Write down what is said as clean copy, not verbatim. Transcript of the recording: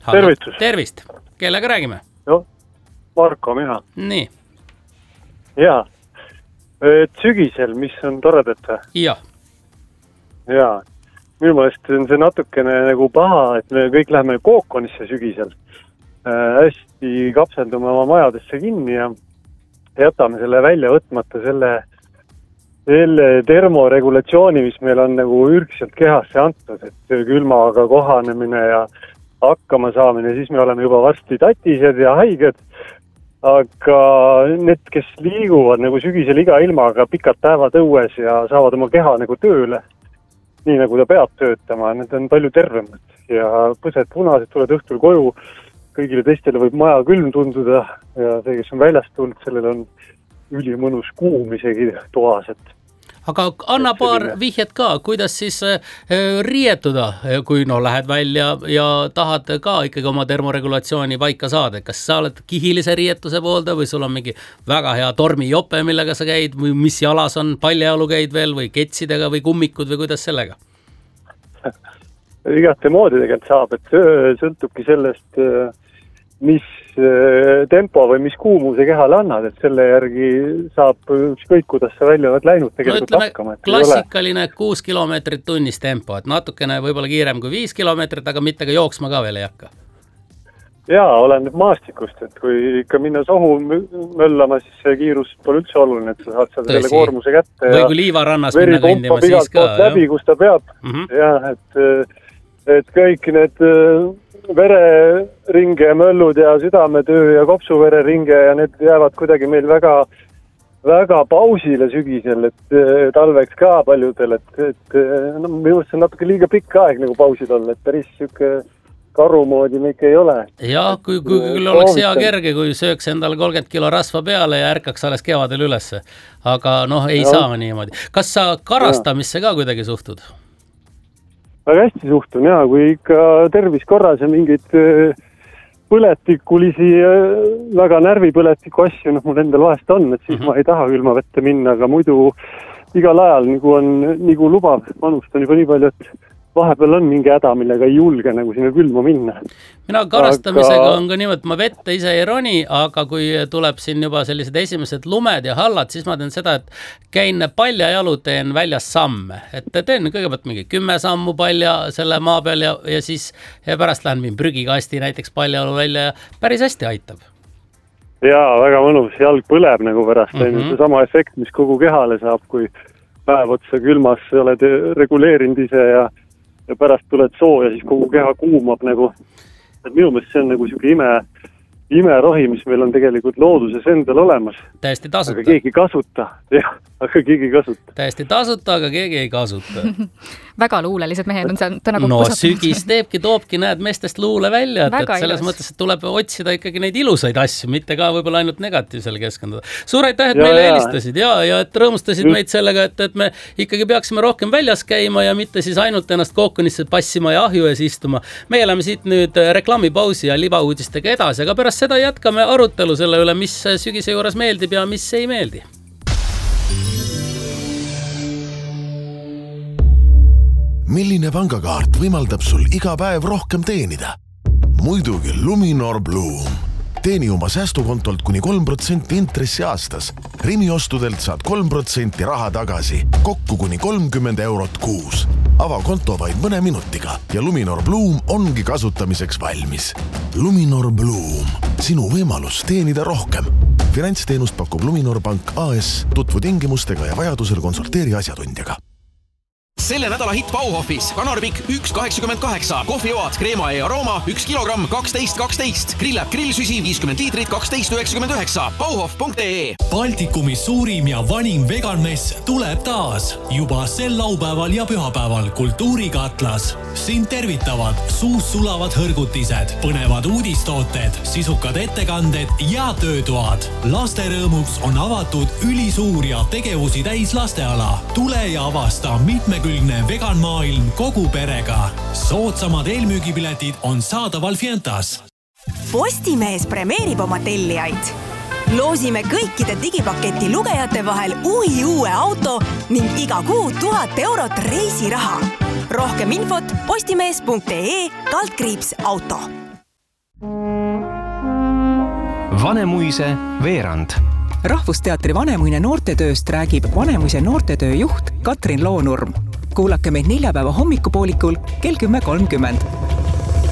Tervitus. Tervist. Kellega räägime? Joo, Marko, mina. Nii. Jaa. Sügisel, mis on toredat? Jah. Jaa. Minu meelest on see natukene nagu paha, et me kõik läheme kookonisse sügisel. Hästi kapseldume oma majadesse kinni ja jätame selle välja võtmata selle termoregulatsiooni, mis meil on nagu ürgselt kehasse antud, et külmaga kohanemine ja hakkama saamine, siis me oleme juba varsti tatised ja haiged. Aga need, kes liiguvad nagu sügisel iga ilmaga pikad päevad õues ja saavad oma keha nagu tööle, nii nagu ta peab töötama, need on palju tervemad ja põsed punased, tuled õhtul koju, kõigile teistele võib maja külm tunduda ja see, kes on väljast tulnud, sellel on ülimõnus kuum isegi toas, et aga anna paar vihjet ka, kuidas siis riietuda, kui lähed välja ja tahad ka ikkagi oma termoregulatsiooni paika saada. Kas sa oled kihilise riietuse poolda või sul on mingi väga hea tormijope, millega sa käid või mis jalas on, paljajalu käid veel või ketsidega või kummikud või kuidas sellega? Igate moodi tegelikult saab, et sõltubki sellest, mis tempo või mis kuumuse kehale annad, et selle järgi saab ükskõik, kuidas sa välja oled läinud tegelikult hakkama. Klassikaline 6 kilomeetrit tunnis tempo, et natukene võib-olla kiirem kui 5 kilomeetrit, aga mitte ka jooksma ka veel ei hakka. Jaa, olen nüüd maastikust, et kui ikka minna sohu möllama, siis see kiirus pole üldse oluline, et sa saad seal selle koormuse kätte. Või kui liivarannas minna kõndima, siis ka. Läbi, kus ta peab. Jah, et kõik need vereringe ja möllud ja südametöö ja kopsuvereringe ja need jäävad kuidagi meil väga, väga pausile sügisel, et talveks ka paljudel, et minu see on natuke liiga pikk aeg nagu pausil olla, et päris süke karumoodi me ikka ei ole. Jah, kui oleks hea kerge, kui sööks endale 30 kilo rasva peale ja ärkaks alles kevadel ülesse, aga ei saa niimoodi. Kas sa karastamisse ka kuidagi suhtud? Väga hästi suhtun, jaa, kui ikka tervis korras ja mingid põletikulisi, väga närvipõletiku asju, mul endal vahest on, et siis ma ei taha külma vette minna, aga muidu igal ajal nagu lubab, manust on juba nii palju, et vahepeal on mingi häda, millega ei julge nagu sinna külma minna. Mina karastamisega on ka niimoodi, ma vette ise ei roni, aga kui tuleb siin juba sellised esimesed lumed ja hallad, siis ma teen seda, et käin paljajalu, teen väljas samme. Et teen kõigepealt mingi 10 sammu palja selle maa peal ja siis pärast lähen min prügikasti näiteks paljajalu välja ja päris hästi aitab. Jaa, väga mõnus, jalg põleb nagu pärast. See sama efekt, mis kogu kehale saab, kui päev otsa külmas oled reguleerinud ise ja pärast tuled soo ja siis kogu keha kuumab nagu, et minu meelest see on nagu siuke imerohi, mis meil on tegelikult looduses endal olemas. Täiesti tasuta. Aga keegi kasuta. Jah, aga keegi ei kasuta. Täiesti tasuta, aga keegi ei kasuta. Väga luulelised mehed on see täna kokku saanud. Sügis toobki näed meestest luule välja, et selles mõttes, et tuleb otsida ikkagi neid ilusaid asju, mitte ka võib-olla ainult negatiivsele keskenduda. Suur aitäh, et meile helistasid ja et rõõmustasid meid sellega, et me ikkagi peaksime rohkem väljas käima ja mitte siis ainult ennast kookonisse passima ja ahju ees istuma. Me oleme siit nüüd reklaamipausi ja libauudistega edasi, aga pärast seda jätkame arutelu selle üle, mis sügise juures meeldib ja mis ei meeldi. Milline pangakaart võimaldab sul iga päev rohkem teenida? Muidugi Luminor Bloom. Teeni oma säästukontolt kuni 3% intressi aastas. Rimi ostudelt saad 3% raha tagasi, kokku kuni 30 eurot kuus. Ava konto vaid mõne minutiga ja Luminor Bloom ongi kasutamiseks valmis. Luminor Bloom. Sinu võimalus teenida rohkem. Finantsteenust pakub Luminor Pank AS. Tutvu tingimustega ja vajadusel konsulteeri asjatundjaga. Selle nädala hitt Bauhofis. Kanarpikk 1,88, kohvioad, kreema ja arooma 1 kilogramm 12,12, grillab grillsüsi 50 liitrit 12,99, bauhof.ee. Baltikumi suurim ja vanim veganmess tuleb taas. Juba sel laupäeval ja pühapäeval Kultuurikatlas. Sind tervitavad suus sulavad hõrgutised, põnevad uudistooted, sisukad ettekanded ja töötoad. Laste rõõmuks on avatud ülisuur ja tegevusi täis lasteala. Tule ja avasta mitmekülgne veganmaailm kogu perega. Soodsamad eelmüügipiletid on saadaval Fientas. Postimees premeerib oma tellijaid. Loosime kõikide digipaketi lugejate vahel uue auto ning iga kuu 1000 eurot reisiraha. Rohkem infot postimees.ee/auto. Vanemuise veerand. Rahvusteatri Vanemuine noortetööst räägib Vanemuise noortetöö juht Katrin Loonurm. Kuulake meid neljapäeva hommikupoolikul kell 10.30.